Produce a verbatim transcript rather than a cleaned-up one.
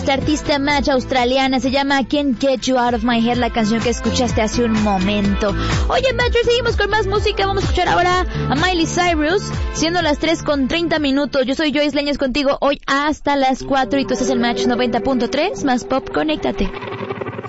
Esta artista match australiana se llama Can't Get You Out of My Head, la canción que escuchaste hace un momento. Oye, Matcher, seguimos con más música. Vamos a escuchar ahora a Miley Cyrus, siendo las tres con treinta minutos. Yo soy Joyce Leñas contigo hoy hasta las cuatro y tú estás en Match noventa punto tres, más pop, conéctate.